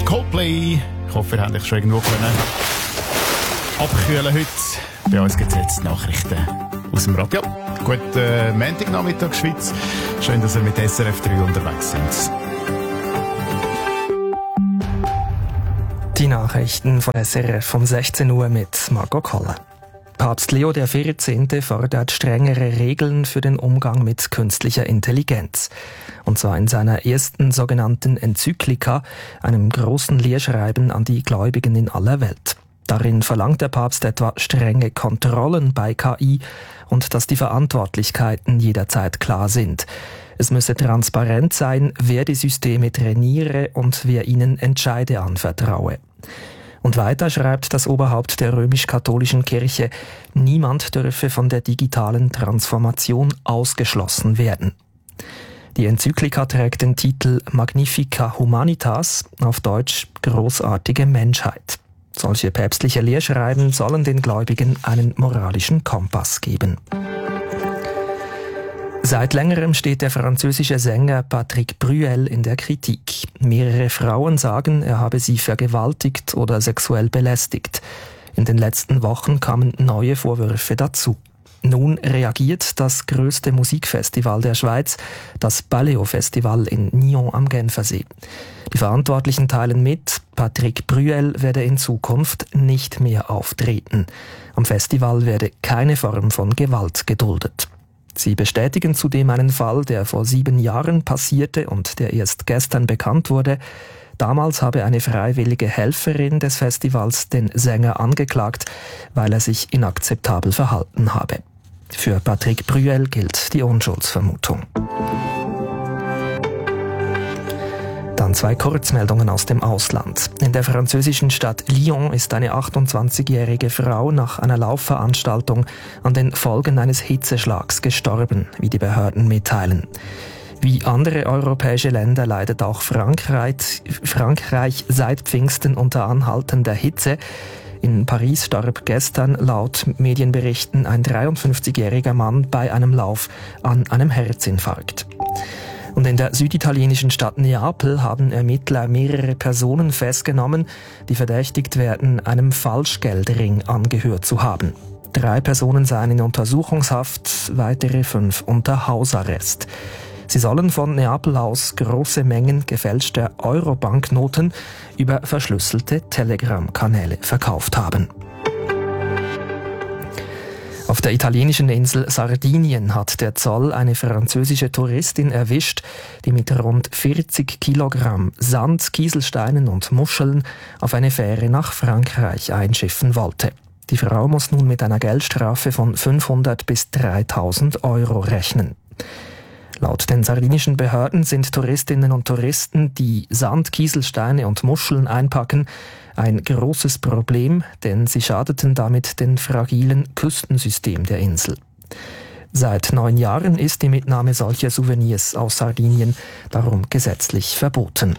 Coldplay. Ich hoffe, ihr habt euch schon irgendwo abkühlen heute. Bei uns gibt es jetzt Nachrichten aus dem Radio. Guten Montagnachmittag, Schweiz. Schön, dass ihr mit SRF 3 unterwegs sind. Die Nachrichten von SRF um 16 Uhr mit Margot Koller. Papst Leo XIV. Fordert strengere Regeln für den Umgang mit künstlicher Intelligenz. Und zwar in seiner ersten sogenannten Enzyklika, einem großen Lehrschreiben an die Gläubigen in aller Welt. Darin verlangt der Papst etwa strenge Kontrollen bei KI und dass die Verantwortlichkeiten jederzeit klar sind. Es müsse transparent sein, wer die Systeme trainiere und wer ihnen Entscheide anvertraue. Und weiter schreibt das Oberhaupt der römisch-katholischen Kirche, niemand dürfe von der digitalen Transformation ausgeschlossen werden. Die Enzyklika trägt den Titel Magnifica Humanitas, auf Deutsch großartige Menschheit. Solche päpstliche Lehrschreiben sollen den Gläubigen einen moralischen Kompass geben. Seit längerem steht der französische Sänger Patrick Bruel in der Kritik. Mehrere Frauen sagen, er habe sie vergewaltigt oder sexuell belästigt. In den letzten Wochen kamen neue Vorwürfe dazu. Nun reagiert das größte Musikfestival der Schweiz, das Baleo-Festival in Nyon am Genfersee. Die Verantwortlichen teilen mit, Patrick Bruel werde in Zukunft nicht mehr auftreten. Am Festival werde keine Form von Gewalt geduldet. Sie bestätigen zudem einen Fall, der vor 7 Jahren passierte und der erst gestern bekannt wurde. Damals habe eine freiwillige Helferin des Festivals den Sänger angeklagt, weil er sich inakzeptabel verhalten habe. Für Patrick Bruel gilt die Unschuldsvermutung. Dann 2 Kurzmeldungen aus dem Ausland. In der französischen Stadt Lyon ist eine 28-jährige Frau nach einer Laufveranstaltung an den Folgen eines Hitzeschlags gestorben, wie die Behörden mitteilen. Wie andere europäische Länder leidet auch Frankreich seit Pfingsten unter anhaltender Hitze. In Paris starb gestern laut Medienberichten ein 53-jähriger Mann bei einem Lauf an einem Herzinfarkt. Und in der süditalienischen Stadt Neapel haben Ermittler mehrere Personen festgenommen, die verdächtigt werden, einem Falschgeldring angehört zu haben. 3 Personen seien in Untersuchungshaft, weitere 5 unter Hausarrest. Sie sollen von Neapel aus große Mengen gefälschter Euro-Banknoten über verschlüsselte Telegram-Kanäle verkauft haben. Auf der italienischen Insel Sardinien hat der Zoll eine französische Touristin erwischt, die mit rund 40 Kilogramm Sand, Kieselsteinen und Muscheln auf eine Fähre nach Frankreich einschiffen wollte. Die Frau muss nun mit einer Geldstrafe von 500 bis 3.000 Euro rechnen. Laut den sardinischen Behörden sind Touristinnen und Touristen, die Sand, Kieselsteine und Muscheln einpacken, ein großes Problem, denn sie schadeten damit dem fragilen Küstensystem der Insel. Seit 9 Jahren ist die Mitnahme solcher Souvenirs aus Sardinien darum gesetzlich verboten.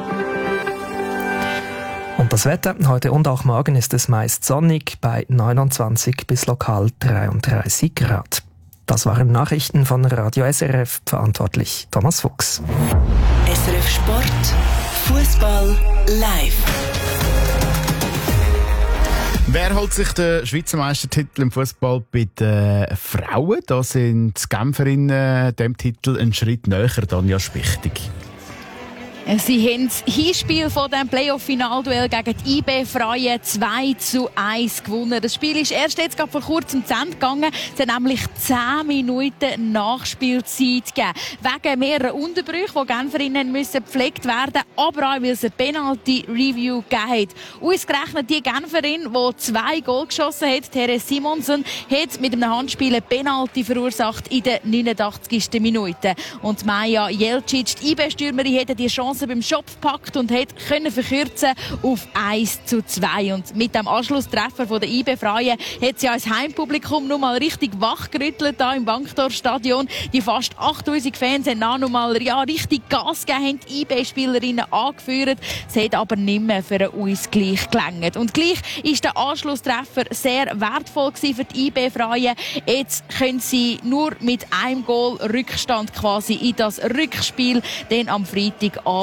Und das Wetter, heute und auch morgen ist es meist sonnig bei 29 bis lokal 33 Grad. Das waren Nachrichten von Radio SRF, verantwortlich Thomas Fuchs. SRF Sport, Fußball live. Wer holt sich den Schweizer Meistertitel im Fußball bei den Frauen? Da sind die Genferinnen dem Titel einen Schritt näher, Danja Spichtig. Sie haben das Hinspiel von dem Playoff-Finalduell gegen die IB Freie 2:1 gewonnen. Das Spiel ist erst jetzt vor kurzem zu Ende gegangen. Es hat nämlich 10 Minuten Nachspielzeit gegeben. Wegen mehrerer Unterbrüche, die Genferinnen müssen gepflegt werden, aber auch, weil es eine Penalty-Review gegeben hat. Ausgerechnet die Genferin, die 2 Goal geschossen hat, Therese Simonsen, hat mit einem Handspiel eine Penalty verursacht in der 89. Minute. Und Maja Jelcic, die IB-Stürmerin, hätte die Chance beim Schopf gepackt und konnte verkürzen auf 1:2. Und mit dem Anschlusstreffer von der IB Freie hat sie als Heimpublikum noch mal richtig wachgerüttelt hier im Wankdorfstadion. Die fast 8000 Fans haben noch mal richtig Gas gegeben, haben die IB-Spielerinnen angeführt. Es hat aber nicht mehr für einen Ausgleich gelangt. Und gleich ist der Anschlusstreffer sehr wertvoll für die IB Freie. Jetzt können sie nur mit einem Goal Rückstand quasi in das Rückspiel dann am Freitagabend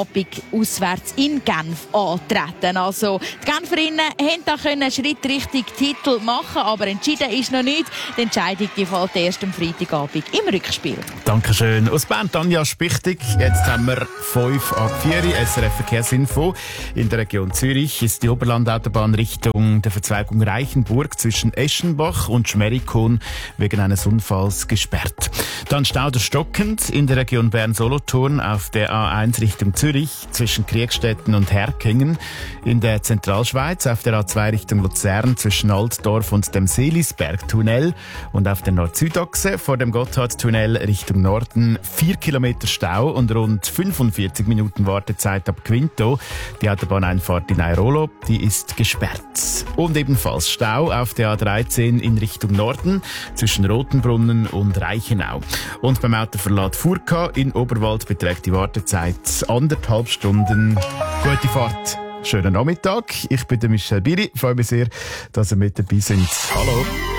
Abend auswärts in Genf antreten. Also die Genferinnen haben da einen Schritt Richtung Titel machen, aber entschieden ist noch nicht. Die Entscheidung die fällt erst am Freitagabend im Rückspiel. Dankeschön. Aus Bern, Tanja Spichtig. Jetzt haben wir 5 ab 4 SRF Verkehrsinfo. In der Region Zürich ist die Oberlandautobahn Richtung der Verzweigung Reichenburg zwischen Eschenbach und Schmerikon wegen eines Unfalls gesperrt. Dann Stau der Stockend in der Region Bern-Solothurn auf der A1 Richtung Zürich zwischen Kriegstetten und Herkingen. In der Zentralschweiz auf der A2 Richtung Luzern zwischen Altdorf und dem Seelisberg-Tunnel und auf der Nord-Süd-Achse vor dem Gotthardtunnel Richtung Norden 4 Kilometer Stau und rund 45 Minuten Wartezeit ab Quinto. Die Autobahneinfahrt in Airolo, die ist gesperrt. Und ebenfalls Stau auf der A13 in Richtung Norden zwischen Rotenbrunnen und Reichenau. Und beim Autoverlad Furka in Oberwald beträgt die Wartezeit 1,5 Stunden. Gute Fahrt. Schönen Nachmittag. Ich bin der Michel Biri. Ich freue mich sehr, dass ihr mit dabei sind. Hallo.